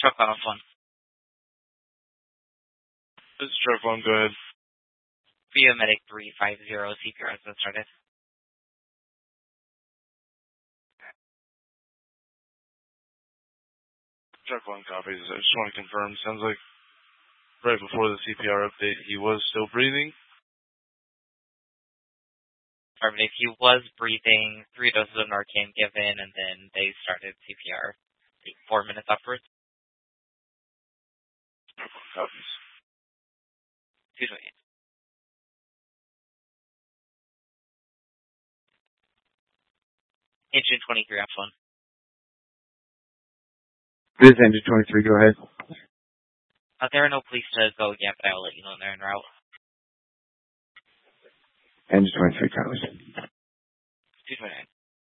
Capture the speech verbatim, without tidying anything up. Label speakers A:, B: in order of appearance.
A: Truck one off one.
B: This is truck one, go ahead.
A: Via medic three five zero, C P R has been started.
B: Truck one copies. I just want to confirm. Sounds like right before the C P R update, he was still breathing.
A: Affirmative. He was breathing, three doses of Narcan given, and then they started C P R like four minutes afterwards.
B: Copies.
A: two twenty-eight. Engine twenty-three off one.
C: This is engine twenty-three, go ahead.
A: Uh, there are no police to go yet, but I will let you know when they're en route.
C: Engine twenty-three, copies.
A: two twenty-nine.